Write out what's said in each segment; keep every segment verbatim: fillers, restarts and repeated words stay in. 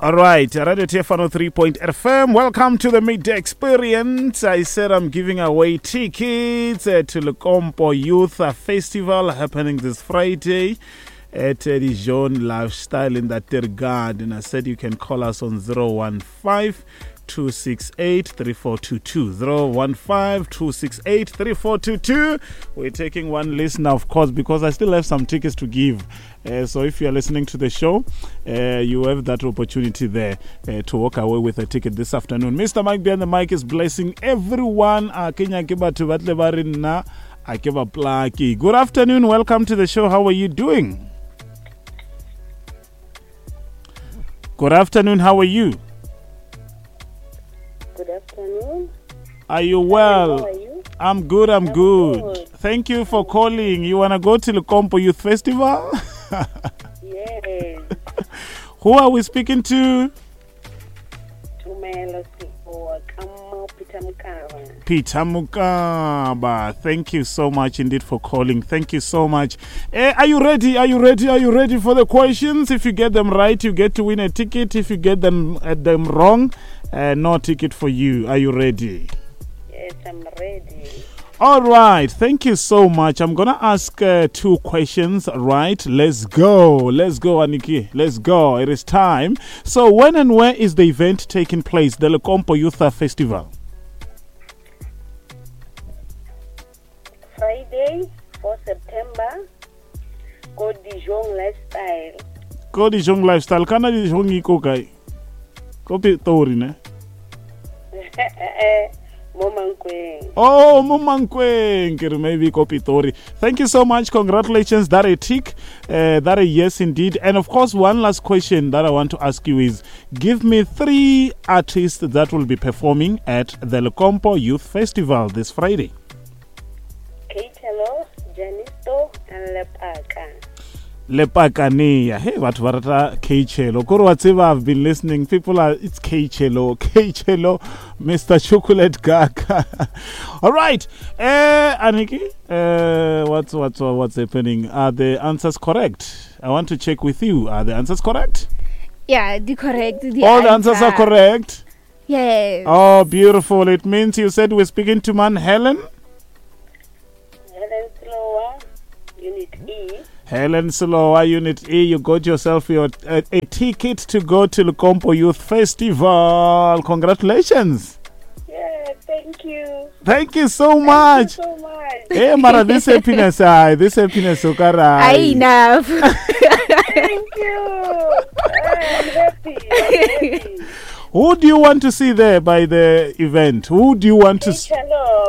All right, Radio T F one oh three point F M. Welcome to the Midday Experience. I said I'm giving away tickets uh, to Lecompo Youth Festival happening this Friday at uh, the Jean Lifestyle in the Tergard. And I said you can call us on zero one five, two six eight, three four two two. zero one five, two six eight, three four two two. We're taking one listener, of course, because I still have some tickets to give. Uh, so if you are listening to the show, uh, you have that opportunity there uh, to walk away with a ticket this afternoon. Mister Mike behind the mic is blessing everyone. Good afternoon. Welcome to the show. How are you doing? Good afternoon. How are you? Good afternoon. Are you well? How are you? I'm good. I'm, I'm good. good. Thank you for calling. You want to go to the Lecompo Youth Festival? Yes. Who are we speaking to? Tumelo Sipo, Kamo Peter Mukaba. Peter Mukaba. Thank you so much indeed for calling. Thank you so much. Eh, are you ready? Are you ready? Are you ready for the questions? If you get them right, you get to win a ticket. If you get them uh, them wrong, uh, no ticket for you. Are you ready? Yes, I'm ready. All right. Thank you so much. I'm going to ask uh, two questions. Right. Let's go. Let's go, Aniki. Let's go. It is time. So when and where is the event taking place? The Lecompo Youth Festival. Friday, fourth September, go Dijon Lifestyle. Go Dijon Lifestyle. Kana Dijon iko kai? Ko Pitori ne? Momankweng. Oh, Momankweng. Maybe ko Pitori. Thank you so much. Congratulations. That a tick. Uh, that a yes indeed. And of course, one last question that I want to ask you is, give me three artists that will be performing at the Lecompo Youth Festival this Friday. Keitelo, Janisto, and Lepaka. Lepakania. Hey, what varata Keichelo. Korwatseva, I've been listening. People are, it's Keichelo. Keichelo, Mister Chocolate Gaga. All right. Uh, Aniki, uh, what's, what's, what's happening? Are the answers correct? I want to check with you. Are the answers correct? Yeah, the correct. The All answer. the answers are correct? Yes. Oh, beautiful. It means you said we're speaking to man Helen? Helen Slower, Unit E. Helen Slowa, Unit E, you got yourself your a, a ticket to go to Lecompo Youth Festival. Congratulations. Yeah, thank you. Thank you so much. Thank you so much. Hey, Mara, this happiness, I, this happiness, Okara. I enough. Thank you. I'm happy. I'm happy. Who do you want to see there by the event? Who do you want to see? Hello.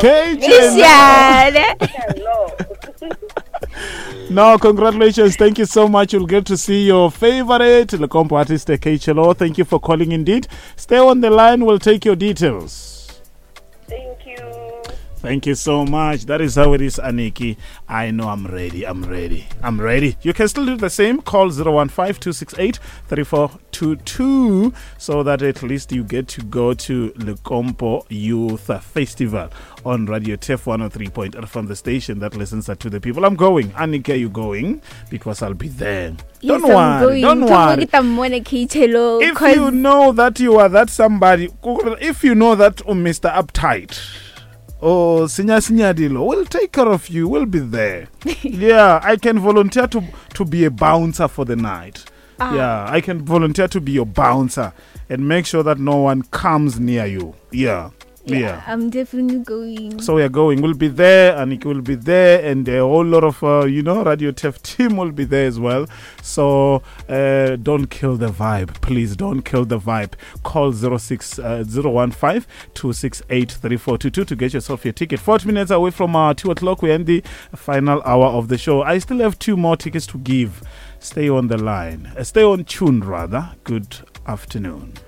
Hello. No, congratulations. Thank you so much. You'll get to see your favorite Lecompo artist, K H L O. Thank you for calling indeed. Stay on the line. We'll take your details. Thank you. Thank you so much. That is how it is, Aniki. I know I'm ready. I'm ready. I'm ready. You can still do the same. Call zero one five, two six eight, three four two two so that at least you get to go to Lecompo Youth Festival on Radio T F one oh three point F M, the station that listens to the people. I'm going. Aniki, are you going? Because I'll be there. Yes, don't I'm worry. going. Don't worry. If If you know that you are that somebody, if you know that oh, Mister Uptight, oh, Sinya Sinyadilo, we'll take care of you. We'll be there. Yeah, I can volunteer to, to be a bouncer for the night. Ah. Yeah, I can volunteer to be your bouncer and make sure that no one comes near you. Yeah. Yeah, yeah. I'm definitely going. So we are going. We'll be there, and it will be there, and a whole lot of, uh, you know, Radio T F team will be there as well. So uh, don't kill the vibe. Please don't kill the vibe. Call zero six zero one five, two six eight, three four two two to get yourself your ticket. forty minutes away from uh, two o'clock, we end the final hour of the show. I still have two more tickets to give. Stay on the line. Uh, stay on tune, rather. Good afternoon.